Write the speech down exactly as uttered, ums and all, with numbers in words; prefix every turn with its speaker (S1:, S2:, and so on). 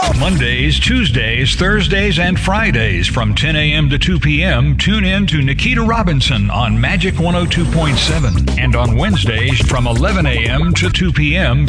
S1: Mondays, Tuesdays, Thursdays, and Fridays from ten a.m. to two p.m. Tune in to Nikita Robinson on Magic one oh two point seven. And on Wednesdays from eleven a.m. to two p.m.